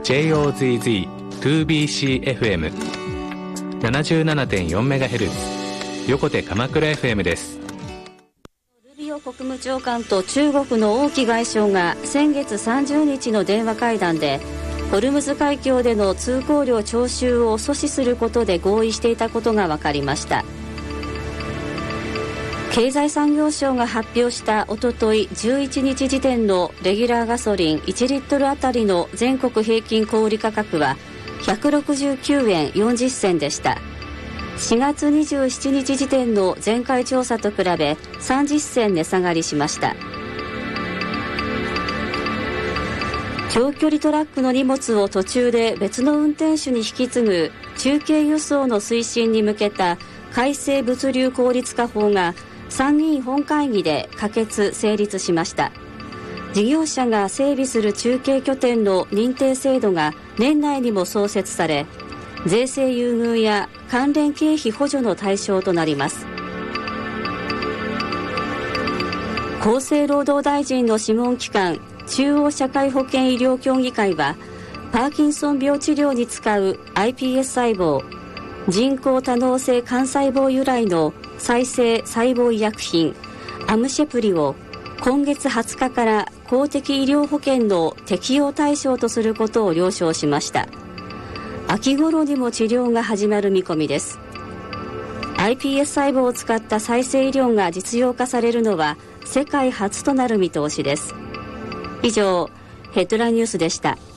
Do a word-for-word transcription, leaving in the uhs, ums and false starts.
ジェイオーズーズーツービーシーエフエムななじゅうななてんよんメガヘルツ 横手鎌倉 エフエム です。 ルビオ国務長官と中国の王毅外相が先月さんじゅうにちの電話会談でホルムズ海峡での通行料徴収を阻止することで合意していたことが分かりました。経済産業省が発表したおとといじゅういちにち時点のレギュラーガソリンいちリットルあたりの全国平均小売価格はひゃくろくじゅうきゅうえんよんじゅっせんでした。しがつにじゅうしちにち時点の前回調査と比べさんじゅっせん値下がりしました。長距離トラックの荷物を途中で別の運転手に引き継ぐ中継輸送の推進に向けた改正物流効率化法が参議院本会議で可決・成立しました。事業者が整備する中継拠点の認定制度が年内にも創設され、税制優遇や関連経費補助の対象となります。厚生労働大臣の諮問機関中央社会保険医療協議会はパーキンソン病治療に使う アイピーエス 細胞人工多能性幹細胞由来の再生細胞医薬品アムシェプリを今月はつかから公的医療保険の適用対象とすることを了承しました。秋頃にも治療が始まる見込みです。 アイピーエス 細胞を使った再生医療が実用化されるのは世界初となる見通しです。以上、ヘッドラインニュースでした。